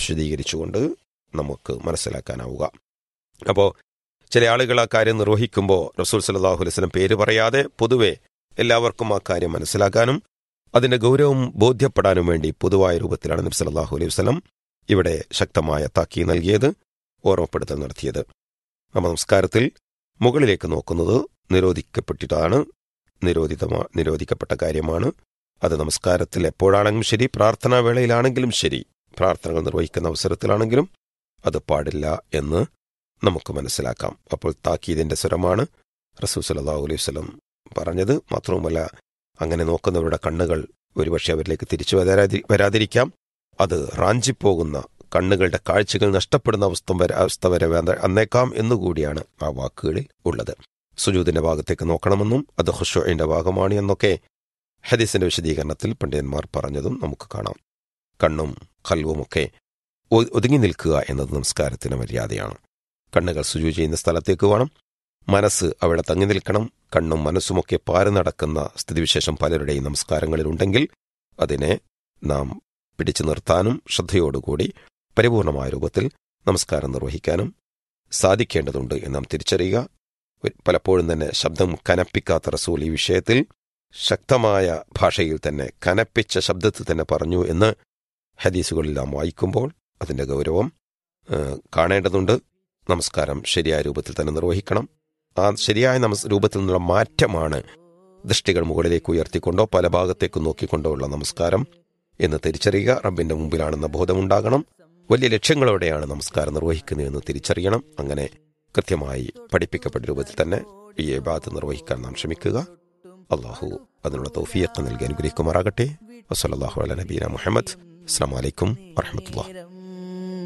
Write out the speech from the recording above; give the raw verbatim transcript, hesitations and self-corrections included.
വിശദീകരിച്ചുകൊണ്ട് നമുക്ക് മനസ്സിലാക്കാനാവുക. അപ്പോൾ ചില ആളുകൾ ആ കാര്യം നിർവഹിക്കുമ്പോൾ റസൂൽ സല്ലല്ലാഹു അലൈഹി വസല്ലം പേര് പറയാതെ പൊതുവെ എല്ലാവർക്കും ആ കാര്യം മനസ്സിലാക്കാനും അതിന്റെ ഗൗരവം ബോധ്യപ്പെടാനും വേണ്ടി പൊതുവായ രൂപത്തിലാണ് നബി സല്ലല്ലാഹു അലൈഹി വസല്ലം ഇവിടെ ശക്തമായ താക്കീത് നൽകിയത്, ഓർമ്മപ്പെടുത്തൽ നടത്തിയത്. നമ്മൾ നമസ്കാരത്തിൽ മുകളിലേക്ക് നോക്കുന്നത് നിരോധിക്കപ്പെട്ടിട്ടാണ്, നിരോധിതമാ നിരോധിക്കപ്പെട്ട കാര്യമാണ്. അത് നമസ്കാരത്തിൽ എപ്പോഴാണെങ്കിലും ശരി, പ്രാർത്ഥനാ വേളയിലാണെങ്കിലും ശരി, പ്രാർത്ഥനകൾ നിർവഹിക്കുന്ന അവസരത്തിലാണെങ്കിലും അത് പാടില്ല എന്ന് നമുക്ക് മനസ്സിലാക്കാം. അപ്പോൾ താക്കീദിന്റെ സ്വരമാണ് റസൂൽ സല്ലല്ലാഹു അലൈഹി വസല്ലം പറഞ്ഞത്. മാത്രവുമല്ല, അങ്ങനെ നോക്കുന്നവരുടെ കണ്ണുകൾ ഒരുപക്ഷെ അവരിലേക്ക് തിരിച്ചു വരാതി വരാതിരിക്കാം അത് റാഞ്ചിപ്പോകുന്ന കണ്ണുകളുടെ കാഴ്ചകൾ നഷ്ടപ്പെടുന്ന അവസ്ഥ വരെ അവസ്ഥ വരെ വന്നേക്കാം എന്നുകൂടിയാണ് ആ വാക്കുകളിൽ ഉള്ളത്. സുജൂദിന്റെ ഭാഗത്തേക്ക് നോക്കണമെന്നും അത് ഖുശൂഇന്റെ ഭാഗമാണ് എന്നൊക്കെ ഹദീസിന്റെ വിശദീകരണത്തിൽ പണ്ഡിതന്മാർ പറഞ്ഞതും നമുക്ക് കാണാം. കണ്ണും ഖൽവുമൊക്കെ ഒതുങ്ങി നിൽക്കുക എന്നത് നമസ്കാരത്തിന് മര്യാദയാണ്. കണ്ണുകൾ സുജൂദ് ചെയ്യുന്ന സ്ഥലത്തേക്ക് വേണം, മനസ്സ് അവിടെ തങ്ങി നിൽക്കണം. കണ്ണും മനസ്സുമൊക്കെ പാറി നടക്കുന്ന സ്ഥിതിവിശേഷം പലരുടെയും നമസ്കാരങ്ങളിലുണ്ടെങ്കിൽ അതിനെ നാം പിടിച്ചു നിർത്താനും ശ്രദ്ധയോടുകൂടി പരിപൂർണമായ രൂപത്തിൽ നമസ്കാരം നിർവഹിക്കാനും സാധിക്കേണ്ടതുണ്ട് എന്ന് നാം തിരിച്ചറിയുക. പലപ്പോഴും തന്നെ ശബ്ദം കനപ്പിക്കാത്ത റസൂൽ ഈ വിഷയത്തിൽ ശക്തമായ ഭാഷയിൽ തന്നെ കനപ്പിച്ച ശബ്ദത്തിൽ തന്നെ പറഞ്ഞു എന്ന് ഹദീസുകളിൽ നാം വായിക്കുമ്പോൾ അതിന്റെ ഗൗരവം കാണേണ്ടതുണ്ട്. നമസ്കാരം ശരിയായ രൂപത്തിൽ തന്നെ നിർവഹിക്കണം. ആ ശരിയായ നമസ് രൂപത്തിൽ നിന്നുള്ള മാറ്റമാണ് ദൃഷ്ടികൾ മുകളിലേക്ക് ഉയർത്തിക്കൊണ്ടോ പല ഭാഗത്തേക്ക് നോക്കിക്കൊണ്ടോ ഉള്ള നമസ്കാരം എന്ന് തിരിച്ചറിയുക. റബ്ബിന്റെ മുമ്പിലാണെന്ന ബോധമുണ്ടാകണം. വലിയ ലക്ഷ്യങ്ങളോടെയാണ് നമസ്കാരം നിർവഹിക്കുന്നതെന്ന് തിരിച്ചറിയണം. അങ്ങനെ കൃത്യമായി പഠിപ്പിക്കപ്പെട്ട രൂപത്തിൽ തന്നെ ഈ ഇബാദത്ത് നിർവഹിക്കാൻ നാം ശ്രമിക്കുക. അള്ളാഹു അതിനുള്ള തൗഫീഖ് നൽകി അനുഗ്രഹിക്കുമാറാകട്ടെ. വസല്ലല്ലാഹു അലാ നബീന മുഹമ്മദ്. അസ്സലാമു അലൈക്കും വറഹ്മത്തുള്ളാഹി.